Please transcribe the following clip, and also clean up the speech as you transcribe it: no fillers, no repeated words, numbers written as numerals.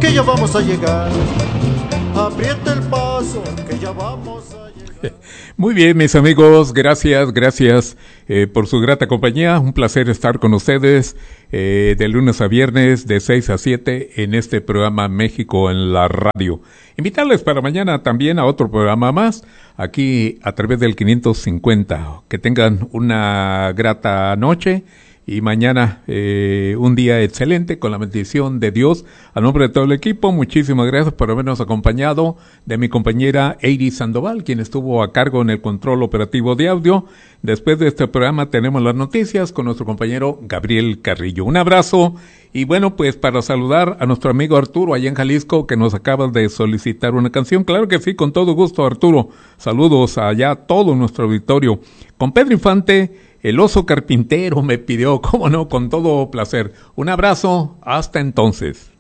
que ya vamos a llegar. Aprieta el paso, que ya vamos a llegar. Muy bien, mis amigos, gracias por su grata compañía. Un placer estar con ustedes de lunes a viernes de 6 a 7 en este programa México en la Radio. Invitarles para mañana también a otro programa más, aquí a través del 550. Que tengan una grata noche. Y mañana un día excelente con la bendición de Dios. A nombre de todo el equipo, muchísimas gracias por habernos acompañado, de mi compañera Eiry Sandoval, quien estuvo a cargo en el control operativo de audio. Después de este programa tenemos las noticias con nuestro compañero Gabriel Carrillo. Un abrazo y bueno, pues para saludar a nuestro amigo Arturo allá en Jalisco, que nos acaba de solicitar una canción. Claro que sí, con todo gusto, Arturo. Saludos allá a todo nuestro auditorio. Con Pedro Infante, el oso carpintero me pidió, cómo no, con todo placer. Un abrazo, hasta entonces.